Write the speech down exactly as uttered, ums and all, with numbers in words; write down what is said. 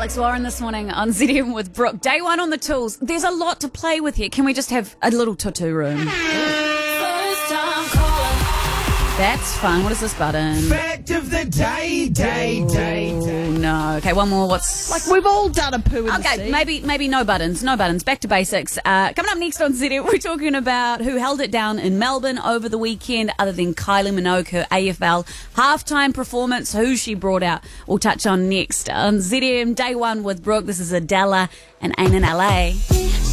Alex Warren this morning on Z D M with Brooke. Day one on the tools. There's a lot to play with here. Can we just have a little tattoo room? That's fun. What is this button? Fact of the day, day, day, day. Oh, no. Okay, one more. What's... Like, we've all done a poo in the Okay, sea. maybe maybe no buttons. No buttons. Back to basics. Uh, coming up next on Z D M, we're talking about who held it down in Melbourne over the weekend other than Kylie Minogue, her A F L halftime performance, who she brought out. We'll touch on next on Z D M Day one with Brooke. This is Adela and Ain't in L A.